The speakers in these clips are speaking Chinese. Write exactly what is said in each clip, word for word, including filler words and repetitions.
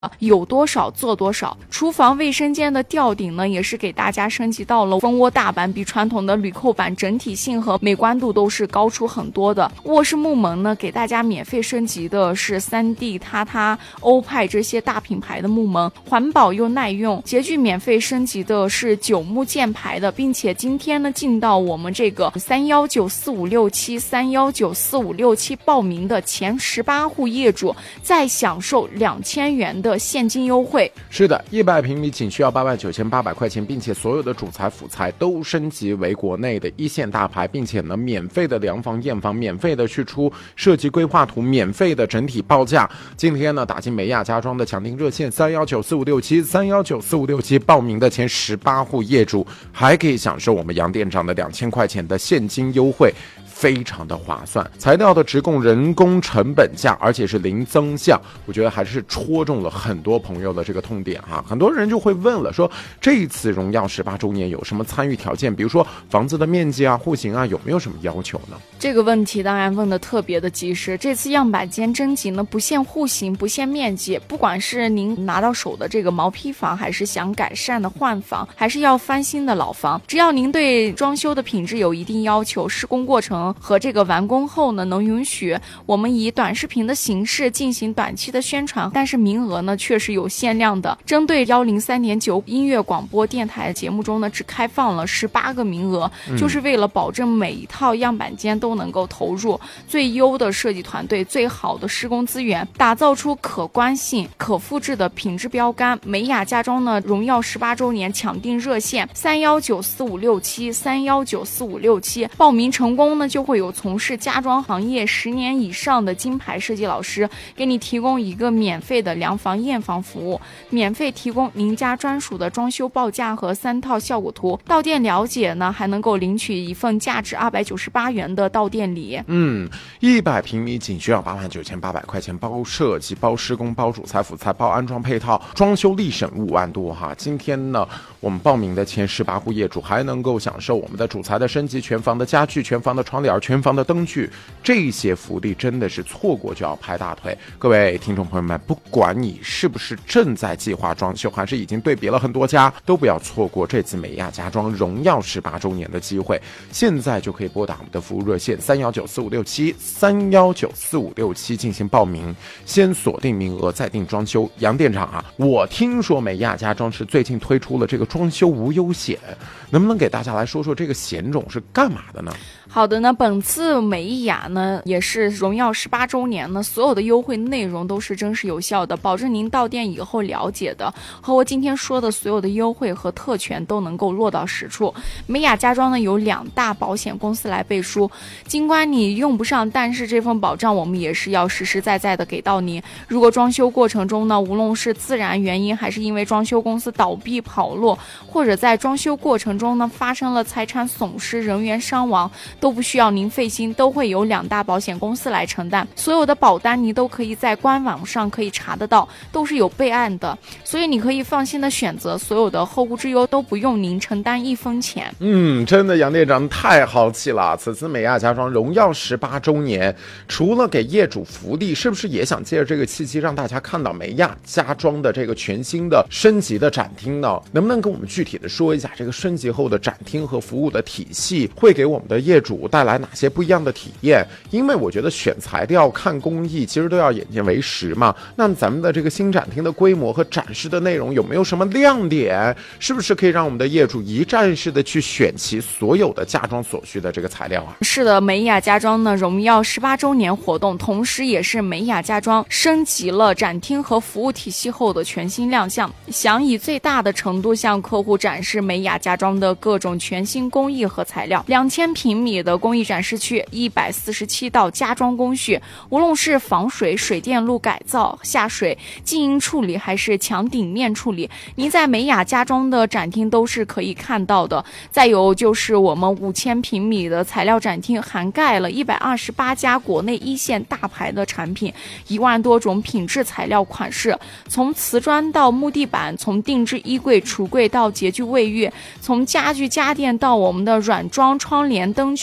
有多少做多少。厨房卫生间的吊顶呢，也是给大家升级到了蜂窝大板，比传统的铝扣板整体性和美观度都是高出很多的。卧室木门呢，给大家免费升级的是 三 D、榻榻、欧派这些大品牌的木门，环保又耐用。洁具免费升级的是九木建牌的，并且今天呢进到我们这个三一九四五六七三一九四五六七报名的前十八户业主，再享受两千元的现金优惠。 是的，一百平米仅需要八万九千八百块钱，并且所有的主材辅材都升级为国内的一线大牌，并且呢免费的量房验房，免费的去出设计规划图，免费的整体报价。今天呢打进美亚家装的抢订热线三一九四五六七三一九四五六七报名的前十八户业主，还可以享受我们杨店长的两千块钱的现金优惠，非常的划算。材料的直供人工成本价，而且是零增项，我觉得还是戳中了很多朋友的这个痛点哈。很多人就会问了，说这一次荣耀十八周年有什么参与条件？比如说房子的面积啊、户型啊，有没有什么要求呢？ 这个问题当然问得特别的及时。这次样板间征集呢，不限户型，不限面积，不管是您拿到手的这个毛坯房，还是想改善的换房，还是要翻新的老房，只要您对装修的品质有一定要求，施工过程和这个完工后呢，能允许我们以短视频的形式进行短期的宣传，但是名额呢确实有限量的。针对一零三点九音乐广播电台节目中呢，只开放了十八个名额，嗯、就是为了保证每一套样板间都能够投入最优的设计团队、最好的施工资源，打造出可观性、可复制的品质标杆。美雅家装呢，荣耀十八周年抢订热线三一九四五六七三一九四五六七，报名成功呢，就会有从事家装行业十年以上的金牌设计老师给你提供一个免费的量房验房服务，免费提供您家专属的装修报价和三套效果图。到店了解呢，还能够领取一份价值二百九十八元的到店礼。 嗯，一百平米仅需要八万九千八百块钱，包设计、包施工、包主材辅材、包安装配套，装修立省五万多哈。今天呢，我们报名的前十八户业主还能够享受我们的主材的升级、全房的家具、全房的窗帘、全房的灯具，这些福利真的是错过就要拍大腿。各位听众朋友们，不管你是不是正在计划装修，还是已经对比了很多家，都不要错过这次美亚家装荣耀十八周年的机会。现在就可以拨打我们的服务热线三一九四五六七三一九四五六七进行报名，先锁定名额再定装修。杨店长啊，我听说美亚家装是最近推出了这个装修无忧险，能不能给大家来说说这个险种是干嘛的呢？ 好的呢，本次美雅呢也是荣耀十八周年呢，所有的优惠内容都是真实有效的，保证您到店以后了解的和我今天说的所有的优惠和特权都能够落到实处。美雅家装呢有两大保险公司来背书，尽管你用不上，但是这份保障我们也是要实实在在的给到你。如果装修过程中呢，无论是自然原因，还是因为装修公司倒闭跑路，或者在装修过程中呢发生了财产损失、人员伤亡，都不需要您费心，都会有两大保险公司来承担。所有的保单你都可以在官网上可以查得到，都是有备案的，所以你可以放心的选择，所有的后顾之忧都不用您承担一分钱。 嗯，真的杨店长太豪气了。此次美亚家装荣耀十八周年，除了给业主福利，是不是也想借着这个契机让大家看到美亚家装的这个全新的升级的展厅呢？能不能跟我们具体的说一下这个升级后的展厅和服务的体系会给我们的业主带来哪些不一样的体验？因为我觉得选材料、看工艺其实都要眼见为实嘛。那么咱们的这个新展厅的规模和展示的内容有没有什么亮点？是不是可以让我们的业主一站式的去选齐所有的家装所需的这个材料啊？ 是的，美雅家装呢荣耀十八周年活动，同时也是美雅家装升级了展厅和服务体系后的全新亮相，想以最大的程度向客户展示美雅家装的各种全新工艺和材料。两千平米的工艺展示区，一百四十七道家装工序，无论是防水、水电路改造、下水、静音处理，还是墙顶面处理，您在美雅家装的展厅都是可以看到的。再有就是我们五千平米的材料展厅，涵盖了一百二十八家国内一线大牌的产品，一万多种品质材料款式，从瓷砖到木地板，从定制衣柜、橱柜到洁具卫浴，从家具家电到我们的软装、窗帘、灯具，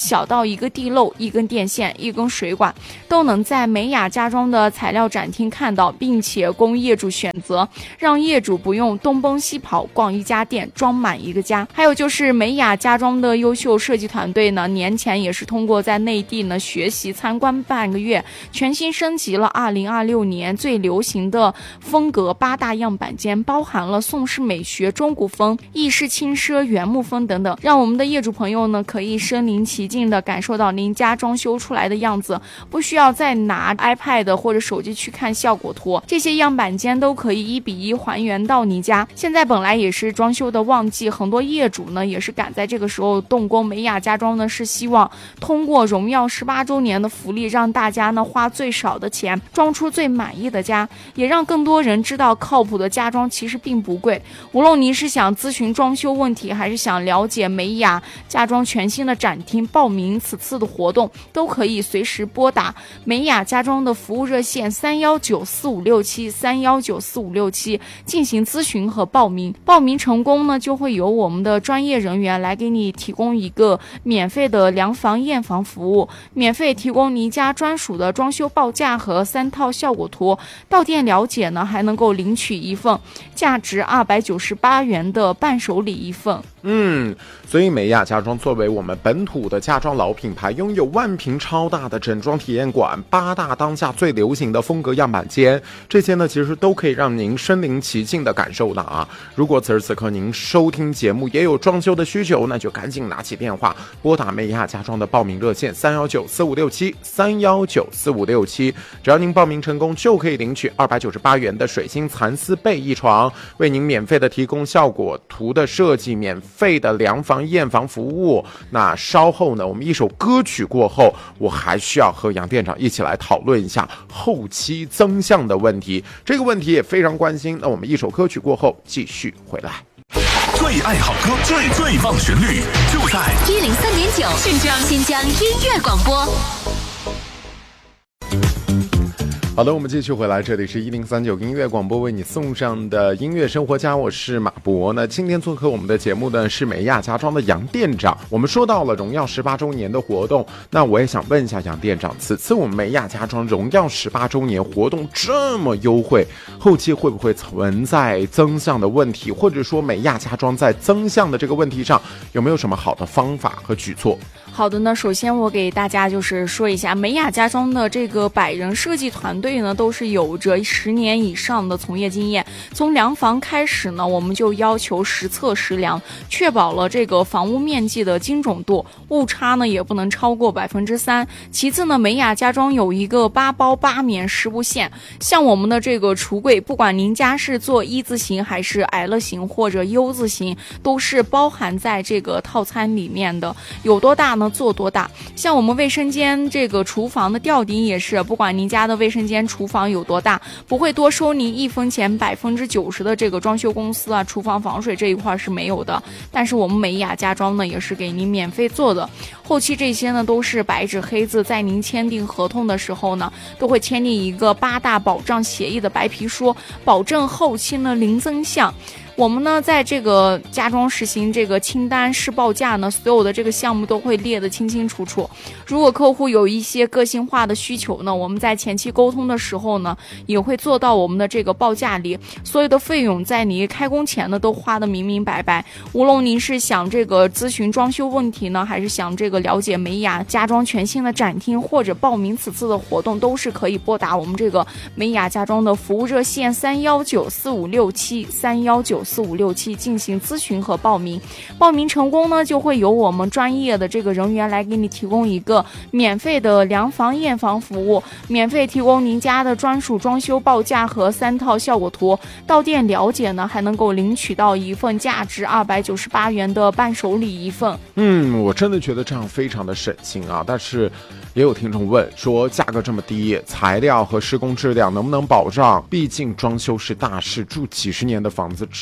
小到一个地漏、一根电线、一根水管，都能在美雅家装的材料展厅看到，并且供业主选择，让业主不用东奔西跑逛一家店装满一个家。还有就是美雅家装的优秀设计团队呢，年前也是通过在内地呢学习参观半个月，全新升级了二零二六年最流行的风格八大样板间，包含了宋式美学、中古风、意式轻奢、原木风等等，让我们的业主朋友呢可以身临其境的感受到您家装修出来的样子，不需要再拿 iPad 或者手机去看效果图，这些样板间都可以一比一还原到你家。现在本来也是装修的旺季，很多业主呢也是赶在这个时候动工，美雅家装呢是希望通过荣耀十八周年的福利，让大家呢花最少的钱装出最满意的家，也让更多人知道靠谱的家装其实并不贵。无论您是想咨询装修问题，还是想了解美雅家装全新的展厅，报名此次的活动都可以随时拨打美雅家装的服务热线三一九四五六七三一九四五六七进行咨询和报名。报名成功呢，就会由我们的专业人员来给你提供一个免费的量房验房服务，免费提供您家专属的装修报价和三套效果图。到店了解呢，还能够领取一份价值二百九十八元的伴手礼一份。 嗯，所以美雅家装作为我们本土的家装老品牌，拥有万平超大的整装体验馆，八大当下最流行的风格样板间，这些呢其实都可以让您身临其境的感受到啊。如果此时此刻您收听节目也有装修的需求，那就赶紧拿起电话拨打美雅家装的报名热线三一九四五六七三一九四五六七，只要您报名成功，就可以领取二百九十八元的水晶蚕丝被一床，为您免费的提供效果图的设计，免费的量房验房服务。那稍后呢，我们一首歌曲过后，我还需要和杨店长一起来讨论一下后期增项的问题，这个问题也非常关心。那我们一首歌曲过后继续回来。 最爱好歌，最最棒旋律，就在一零三点九新疆新疆音乐广播。 好的，我们继续回来，这里是一零三九音乐广播为你送上的音乐生活家，我是马博。那今天做客我们的节目呢是美雅家装的杨店长。我们说到了荣耀十八周年的活动，那我也想问一下杨店长，此次我们美雅家装荣耀十八周年活动这么优惠，后期会不会存在增项的问题，或者说美雅家装在增项的这个问题上有没有什么好的方法和举措？ 好的呢，首先我给大家就是说一下，美雅家装的这个百人设计团队呢，都是有着十年以上的从业经验。从量房开始呢，我们就要求实测实量，确保了这个房屋面积的精准度，误差呢也不能超过百分之三。其次呢，美雅家装有一个八包八棉十不限，像我们的这个橱柜，不管您家是做一字形还是 L 型或者 U 字形，都是包含在这个套餐里面的，有多大呢做多大。像我们卫生间这个厨房的吊顶也是，不管您家的卫生间厨房有多大，不会多收您一分钱，百分之九十的这个装修公司啊，厨房防水这一块是没有的。但是我们美雅家装呢，也是给您免费做的。后期这些呢都是白纸黑字，在您签订合同的时候呢，都会签订一个八大保障协议的白皮书，保证后期呢零增项。我们呢在这个家装实行这个清单试报价呢，所有的这个项目都会列得清清楚楚。如果客户有一些个性化的需求呢，我们在前期沟通的时候呢，也会做到我们的这个报价里，所有的费用在你开工前呢都花得明明白白。无论您是想这个咨询装修问题呢，还是想这个了解美雅家装全新的展厅，或者报名此次的活动，都是可以拨打我们这个美雅家装的服务热线三一九四五六七三一九四五六七进行咨询和报名。报名成功呢，就会由我们专业的这个人员来给你提供一个免费的量房验房服务，免费提供您家的专属装修报价和三套效果图。到店了解呢，还能够领取到一份价值二百九十八元的伴手礼一份。 嗯，我真的觉得这样非常的省心啊。但是也有听众问说，价格这么低，材料和施工质量能不能保障？毕竟装修是大事，住几十年的房子质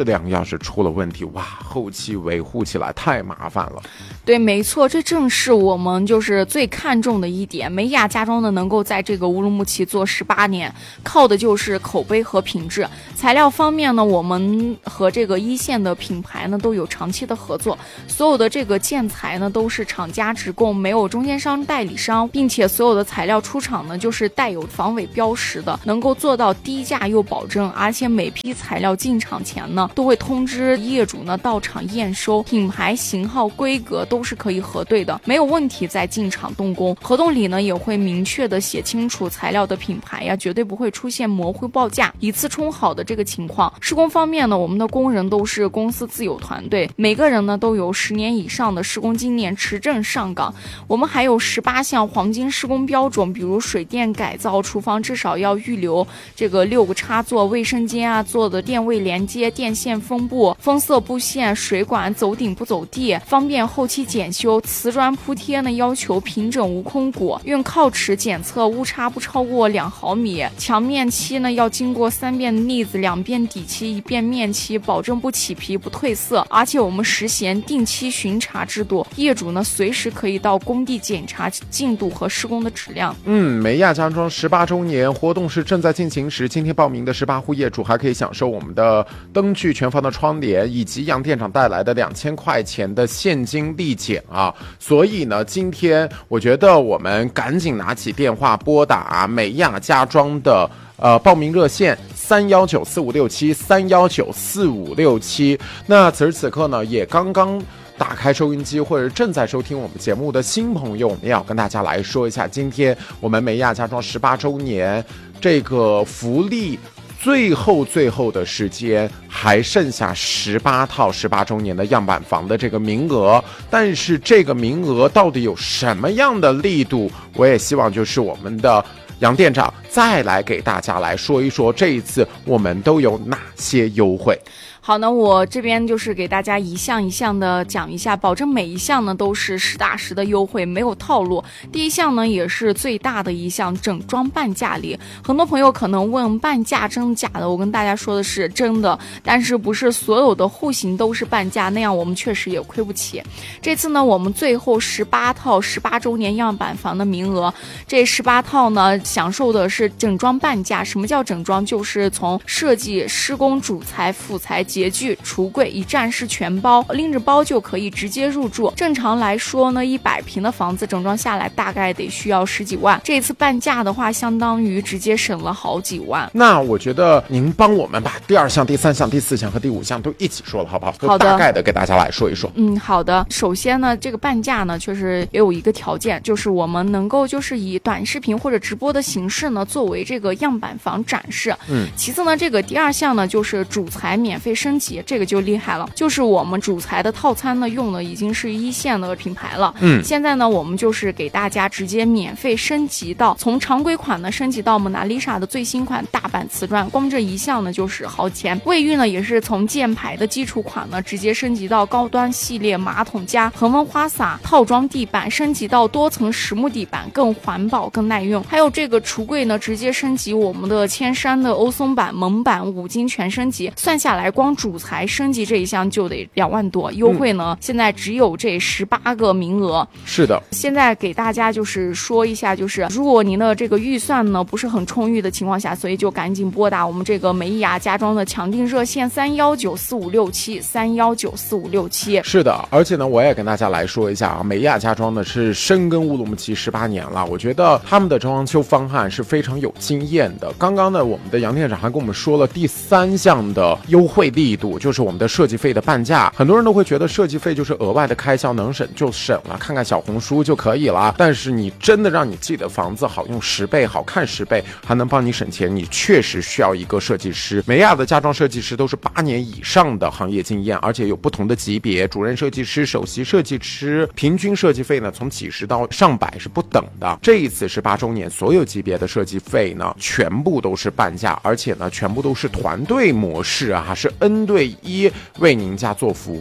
质量要是出了问题，哇，后期维护起来太麻烦了。 对，没错，这正是我们就是最看重的一点。美雅家装呢，能够在这个乌鲁木齐做十八年，靠的就是口碑和品质。材料方面呢，我们和这个一线的品牌呢都有长期的合作，所有的这个建材呢都是厂家直供，没有中间商、代理商，并且所有的材料出厂呢就是带有防伪标识的，能够做到低价又保证，而且每批材料进厂前呢都会通知业主呢到场验收，品牌、型号、规格都是可以核对的，没有问题再进场动工。合同里呢也会明确的写清楚材料的品牌呀，绝对不会出现模糊报价、一次冲好的这个情况。施工方面呢，我们的工人都是公司自有团队，每个人呢都有十年以上的施工经验，持证上岗。我们还有十八项黄金施工标准，比如水电改造、厨房至少要预留这个六个插座，卫生间啊做的电位连接、电线分布、封塞布线、水管走顶不走地，方便后期检修。瓷砖铺贴呢要求平整无空鼓，用锆尺检测误差不超过两毫米。墙面漆呢要经过三遍腻子、两遍底漆、一遍面漆，保证不起皮不褪色。而且我们实行定期巡查制度，业主呢随时可以到工地检查进度和施工的质量。 嗯，美亚家装十八周年活动是正在进行时，今天报名的十八户业主还可以享受我们的灯具全房的窗帘，以及杨店长带来的两千块钱的现金立减啊。所以呢，今天我觉得我们赶紧拿起电话拨打、啊、美亚家装的呃，报名热线三幺九四五六七三幺九四五六七。那此时此刻呢，也刚刚打开收音机或者正在收听我们节目的新朋友，我们也要跟大家来说一下，今天我们美亚家装十八周年这个福利最后最后的时间还剩下十八套十八周年的样板房的这个名额，但是这个名额到底有什么样的力度，我也希望就是我们的杨店长再来给大家来说一说，这一次我们都有哪些优惠。 好呢，我这边就是给大家一项一项的讲一下，保证每一项呢都是实打实的优惠，没有套路。第一项呢也是最大的一项，整装半价礼。很多朋友可能问半价真的假的，我跟大家说的是真的，但是不是所有的户型都是半价，那样我们确实也亏不起。这次呢我们最后十八套十八周年样板房的名额，这十八套呢享受的是整装半价。什么叫整装？就是从设计、施工、主材、辅材、洁具、橱柜一站式全包，拎着包就可以直接入住。正常来说呢，一百平的房子整装下来大概得需要十几万，这次半价的话，相当于直接省了好几万。 那我觉得您帮我们把第二项、第三项、第四项和第五项都一起说了，好不好？ 好的， 大概的给大家来说一说。 嗯，好的。首先呢，这个半价呢，确实也有一个条件，就是我们能够就是以短视频或者直播的形式呢，作为这个样板房展示。嗯，其次呢，这个第二项呢，就是主材免费升级，这个就厉害了，就是我们主材的套餐呢，用的已经是一线的品牌了。嗯，现在呢，我们就是给大家直接免费升级到从常规款呢升级到蒙娜丽莎的最新款大板瓷砖，光这一项呢就是好钱。卫浴呢也是从箭牌的基础款呢直接升级到高端系列马桶加恒温花洒套装地板，升级到多层实木地板，更环保更耐用。还有这个橱柜呢，直接升级我们的千山的欧松板、蒙板五金全升级，算下来光主材升级这一项就得两万多，优惠呢、嗯、现在只有这十八个名额。 是的， 现在给大家就是说一下，就是如果您的这个预算呢不是很充裕的情况下，所以就赶紧拨打我们这个美雅家装的强定热线三幺九四五六七三幺九四五六七。 是的，而且呢，我也跟大家来说一下啊，美雅家装呢是深耕乌鲁木齐十八年了，我觉得他们的装修方案是非常有经验的。刚刚呢，我们的杨店长还跟我们说了第三项的优惠力度，就是我们的设计费的半价。很多人都会觉得设计费就是额外的开销，能省就省了，看看小红书就可以了。但是你真的让你自己的房子好用十倍、好看十倍，还能帮你省钱，你确实需要一个设计师。美雅的家装设计师都是八年以上的行业经验，而且有不同的级别，主任设计师、首席设计师，平均设计费呢从几十到上百是不等的。这一次十八周年，所有级别的设计费呢全部都是半价，而且呢全部都是团队模式啊，是 N 对一为您家做服务，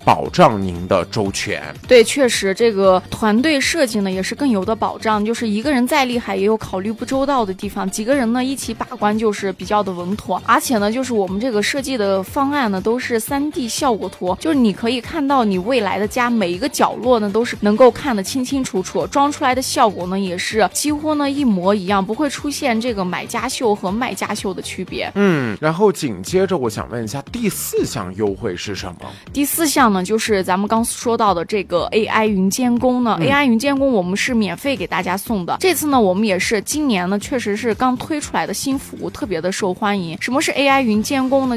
保障您的周全。 对，确实这个团队设计呢也是更有的保障，就是一个人再厉害也有考虑不周到的地方，几个人呢一起把关就是比较的稳妥。而且呢就是我们这个设计的方案呢都是 三 D 效果图，就是你可以看到你未来的家每一个角落呢都是能够看得清清楚楚，装出来的效果呢也是几乎呢一模一样，不会出现这个买家秀和卖家秀的区别。 嗯，然后紧接着我想问一下，第四项优惠是什么？ 第四项呢就是咱们刚说到的这个 A I 云监工呢、嗯、A I 云监工我们是免费给大家送的。这次呢我们也是今年呢确实是刚推出来的新服务，特别的受欢迎。什么是 A I 云监工呢？